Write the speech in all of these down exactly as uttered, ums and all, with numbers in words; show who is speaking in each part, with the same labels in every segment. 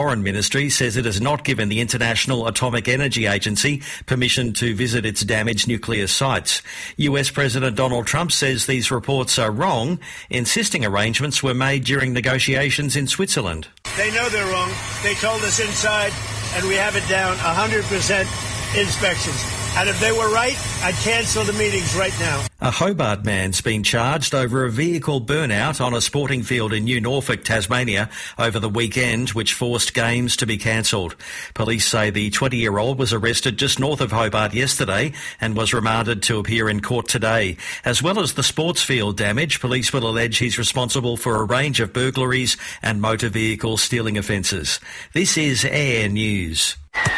Speaker 1: Foreign Ministry says it has not given the International Atomic Energy Agency permission to visit its damaged nuclear sites. U S President Donald Trump says these reports are wrong, insisting arrangements were made during negotiations in Switzerland.
Speaker 2: They know they're wrong. They told us inside, and we have it down one hundred percent inspections. And if they were right, I'd cancel the meetings right now.
Speaker 1: A Hobart man's been charged over a vehicle burnout on a sporting field in New Norfolk, Tasmania, over the weekend, which forced games to be cancelled. Police say the twenty-year-old was arrested just north of Hobart yesterday and was remanded to appear in court today. As well as the sports field damage, police will allege he's responsible for a range of burglaries and motor vehicle stealing offences. This is Air News.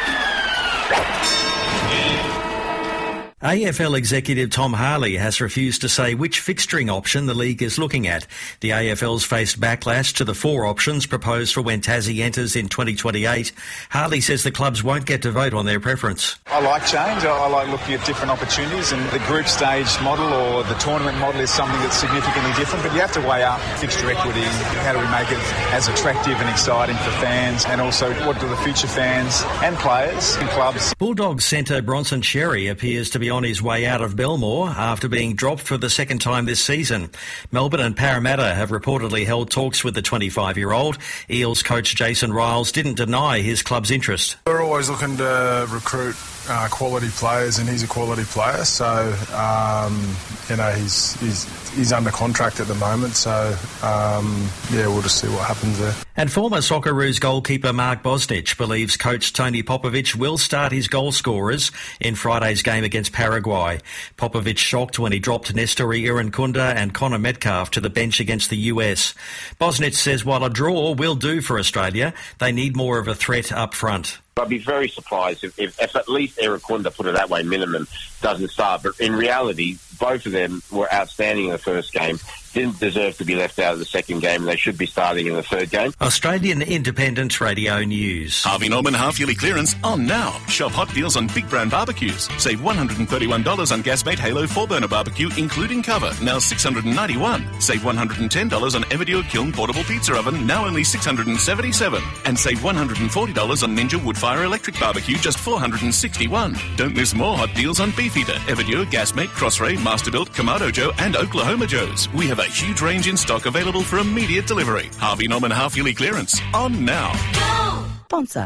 Speaker 1: A F L executive Tom Harley has refused to say which fixturing option the league is looking at. The A F L's faced backlash to the four options proposed for when Tassie enters in twenty twenty-eight. Harley says the clubs won't get to vote on their preference.
Speaker 3: I like change. I like looking at different opportunities, and the group stage model or the tournament model is something that's significantly different, but you have to weigh up fixture equity. How do we make it as attractive and exciting for fans, and also what do the future fans and players and clubs.
Speaker 1: Bulldogs centre Bronson Xerri appears to be on his way out of Belmore after being dropped for the second time this season. Melbourne and Parramatta have reportedly held talks with the twenty-five-year-old. Eels coach Jason Riles didn't deny his club's interest.
Speaker 4: We're always looking to recruit uh, quality players, and he's a quality player, so um, you know he's he's he's under contract at the moment, so um, yeah, we'll just see what happens there.
Speaker 1: And former Socceroos goalkeeper Mark Bosnich believes coach Tony Popovic will start his goal scorers in Friday's game against Paraguay. Popovic shocked when he dropped Nestori Irankunda and Connor Metcalf to the bench against the U S. Bosnich says while a draw will do for Australia, they need more of a threat up front.
Speaker 5: I'd be very surprised if, if, if at least Irankunda, put it that way, minimum, doesn't start. But in reality, both of them were outstanding in the first game, didn't deserve to be left out of the second game, and they should be starting in the third game.
Speaker 1: Australian Independent Radio News.
Speaker 6: Harvey Norman half-yearly clearance on now. Shop hot deals on big brand barbecues. Save one hundred thirty-one dollars on Gasmate Halo four-burner barbecue, including cover, now six hundred ninety-one dollars. Save one hundred ten dollars on Everdio Kiln portable pizza oven, now only six hundred seventy-seven dollars. And save one hundred forty dollars on Ninja Woodfire electric barbecue, just four hundred sixty-one dollars. Don't miss more hot deals on Beefeater, Everdio, Gasmate, Crossray, Masterbuilt, Kamado Joe and Oklahoma Joe's. We have a huge range in stock available for immediate delivery. Harvey Norman half-yearly clearance on now.
Speaker 7: Sponsor.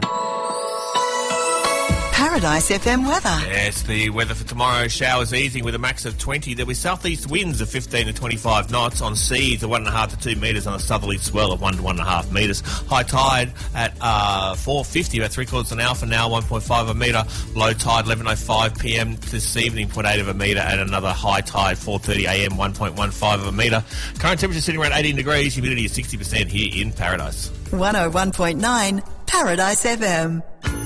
Speaker 7: Paradise F M weather.
Speaker 8: Yes, the weather for tomorrow, showers easing with a max of twenty. There'll be southeast winds of fifteen to twenty-five knots on seas of one and a half to two metres on a southerly swell of one to one and a half metres. High tide at uh, four fifty, about three quarters of an hour for now, one point five of a metre. Low tide eleven oh five p m this evening, zero point eight of a metre, and another high tide four thirty a m, one point one five of a metre. Current temperature sitting around eighteen degrees, humidity is sixty percent here in Paradise.
Speaker 7: one oh one point nine Paradise F M.